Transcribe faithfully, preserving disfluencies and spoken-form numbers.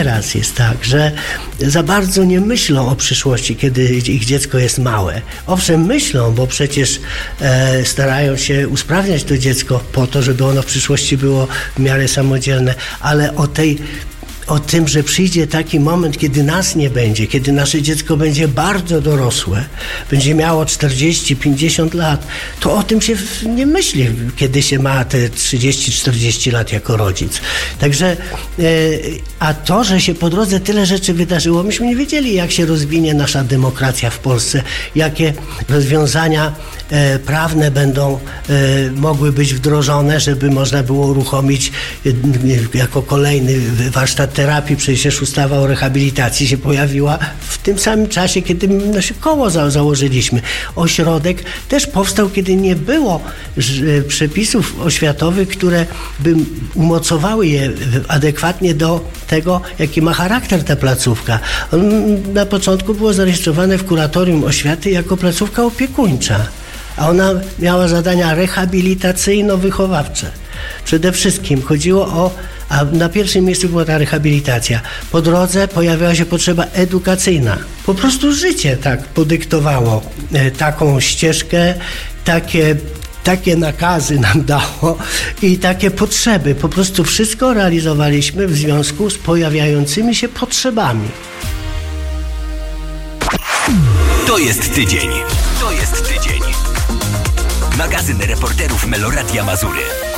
teraz jest tak, że za bardzo nie myślą o przyszłości, kiedy ich dziecko jest małe. Owszem, myślą, bo przecież e, starają się usprawniać to dziecko po to, żeby ono w przyszłości było w miarę samodzielne, ale o tej o tym, że przyjdzie taki moment, kiedy nas nie będzie, kiedy nasze dziecko będzie bardzo dorosłe, będzie miało czterdzieści pięćdziesiąt lat, to o tym się nie myśli, kiedy się ma te trzydzieści czterdzieści lat jako rodzic. Także, a to, że się po drodze tyle rzeczy wydarzyło, myśmy nie wiedzieli, jak się rozwinie nasza demokracja w Polsce, jakie rozwiązania prawne będą mogły być wdrożone, żeby można było uruchomić jako kolejny warsztat terapii. Przecież ustawa o rehabilitacji się pojawiła w tym samym czasie, kiedy nasze koło za- założyliśmy. Ośrodek też powstał, kiedy nie było ż- przepisów oświatowych, które by umocowały je adekwatnie do tego, jaki ma charakter ta placówka. On na początku było zarejestrowane w kuratorium oświaty jako placówka opiekuńcza, a ona miała zadania rehabilitacyjno-wychowawcze. Przede wszystkim chodziło o, a na pierwszym miejscu była ta rehabilitacja. Po drodze pojawiała się potrzeba edukacyjna. Po prostu życie tak podyktowało e, taką ścieżkę, takie, takie nakazy nam dało i takie potrzeby. Po prostu wszystko realizowaliśmy w związku z pojawiającymi się potrzebami. To jest tydzień. To jest tydzień. Magazyn reporterów Meloradia Mazury.